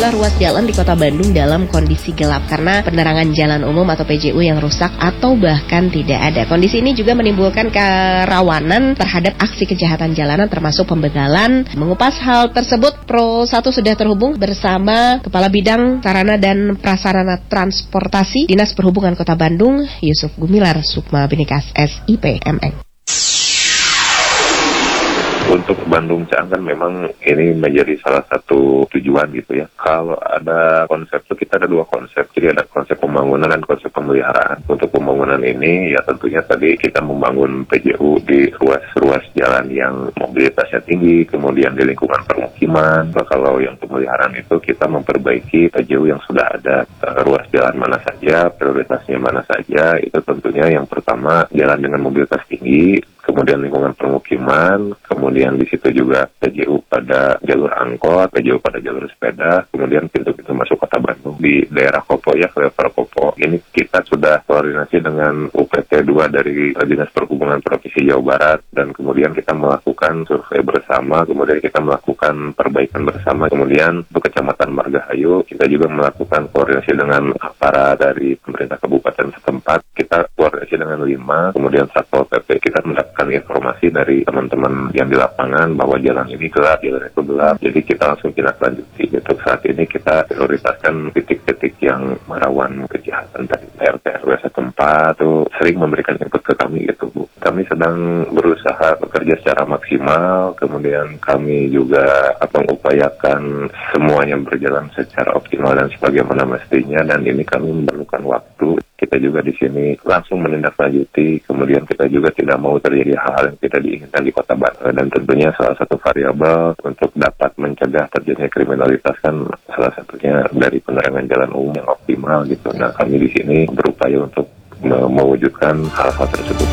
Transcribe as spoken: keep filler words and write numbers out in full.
sejumlah ruas jalan di Kota Bandung dalam kondisi gelap karena penerangan jalan umum atau P J U yang rusak atau bahkan tidak ada. Kondisi ini juga menimbulkan kerawanan terhadap aksi kejahatan jalanan termasuk pembegalan. Mengupas hal tersebut, Pro satu sudah terhubung bersama Kepala Bidang Sarana dan Prasarana Transportasi Dinas Perhubungan Kota Bandung, Yusuf Gumilar Sukma Binikas S I P M N. Untuk Bandung Ciangan memang ini menjadi salah satu tujuan gitu ya. Kalau ada konsep itu kita ada dua konsep. Jadi ada konsep pembangunan dan konsep pemeliharaan. Untuk pembangunan ini ya tentunya tadi kita membangun P J U di ruas-ruas jalan yang mobilitasnya tinggi, kemudian di lingkungan permukiman. Nah, kalau yang pemeliharaan itu kita memperbaiki P J U yang sudah ada. Ruas jalan mana saja, prioritasnya mana saja, itu tentunya yang pertama jalan dengan mobilitas tinggi, kemudian lingkungan permukiman, kemudian di situ juga P J U pada jalur angkot, P J U pada jalur sepeda, kemudian pintu-pintu masuk Kota Bandung di daerah Kopo ya, Flyover Kopo. Ini kita sudah koordinasi dengan U P T dua dari Dinas Perhubungan Provinsi Jawa Barat, dan kemudian kita melakukan survei bersama, kemudian kita melakukan perbaikan bersama, kemudian untuk Kecamatan Margahayu kita juga melakukan koordinasi dengan aparat dari pemerintah kabupaten setempat. Kita koordinasi dengan lima, kemudian Satpol P P kita mendapatkan informasi dari teman-teman yang di lapangan bahwa jalan ini gelap, jalan itu gelap. Jadi kita langsung tindak lanjuti. Untuk saat ini kita prioritaskan titik-titik yang rawan kejahatan tadi. R T R W setempat tuh sering memberikan input ke kami gitu, Bu. Kami sedang berusaha bekerja secara maksimal, kemudian kami juga mengupayakan semuanya berjalan secara optimal dan sebagaimana mestinya, dan ini kami memerlukan waktu. Kita juga di sini langsung menindaklanjuti, kemudian kita juga tidak mau terjadi hal-hal yang tidak diinginkan di Kota Bandung. Dan tentunya salah satu variabel untuk dapat mencegah terjadinya kriminalitas kan salah satunya dari penerangan jalan umum yang optimal gitu. Nah, kami di sini berupaya untuk mewujudkan hal-hal tersebut.